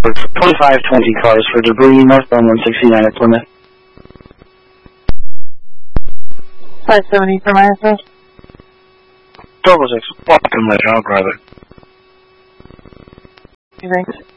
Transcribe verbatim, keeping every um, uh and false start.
twenty-five twenty cars for debris northbound one sixty-nine at Plymouth. five seventy for my address. Double six. Welcome, later. I'll grab it. Thanks.